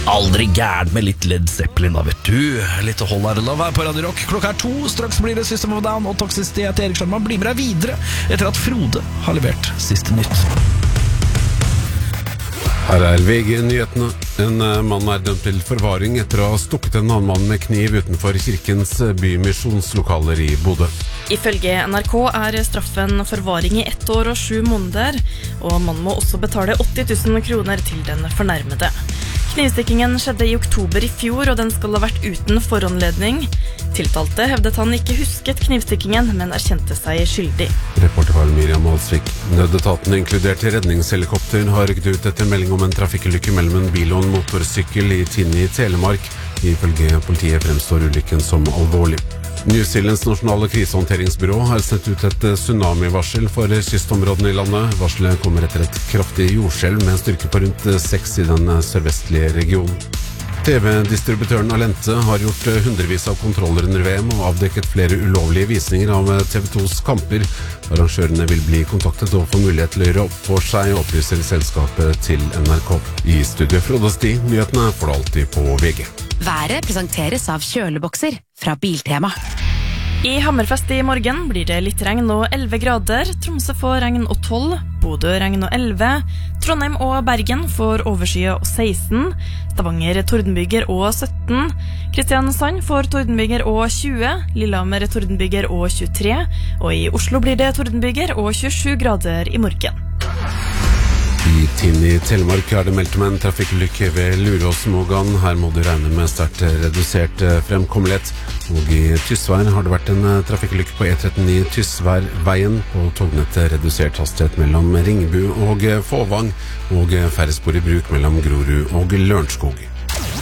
Aldri gærent med litt Led Zeppelin da, vet du. Litt hold her, love her på Radio Rock. Klokka 2, straks blir det System of a Down og Toxicity til Erik Sjarman. Bli med deg videre etter at Frode har levert siste nytt. Her er VG-nyhetene. En mann er dømt til forvaring etter å ha stukket en annen mann med kniv utenfor kirkens bymisjonslokaler i Bodø. Ifølge NRK er straffen forvaring i 1 år og 7 måneder, og man må også betale 80 000 kroner til den fornærmede. Knivstikkingen skjedde i oktober i fjor, og den skal ha vært uten foranledning. Tiltalte hevdet han ikke husket knivstikkingen, men erkjente seg skyldig. Reporter var Miriam Alsvik. Nødetaten inkludert redningshelikopter har rykket ut etter melding om en trafikkulykke mellom en bil og en motorsykkel i Tinni i Telemark. Ifølge politiet fremstår ulykken som alvorlig. New Zealands nasjonale krisehåndteringsbyrå har sendt ut et tsunami-varsel for kystområdene i landet. Varselet kommer etter et kraftig jordskjelv med en styrke på rundt 6 i den sørvestlige regionen. TV-distributøren Alente har gjort hundrevis av kontroller under VM og avdekket flere ulovlige visninger av TV 2s kamper. Arrangørene vil bli kontaktet og få mulighet til å gjøre opp for seg, opplyser selskapet til NRK. I studio Frode Sti, nyhetene får du alltid på VG. Været presenteres av kjølebokser fra Biltema. I Hammerfest i morgen blir det litt regn og 11 grader. Tromsø får regn og 12, Bodø regn og 11, Trondheim og Bergen får overskye og 16, Stavanger tordenbyger og 17, Kristiansand får tordenbyger og 20, Lillehammer tordenbyger og 23, og i Oslo blir det tordenbyger og 27 grader i morgen. I Tinni i Telemark er det meldt om en trafikkulykke ved Luråsmogan. Her må du regne med sterkt redusert fremkommelighet. Og i Tysvær har det vært en trafikkulykke på E39 Tysværveien. På tognettet redusert hastighet mellom Ringebu og Fåvang, og færre spor i bruk mellom Grorud og Lørenskog.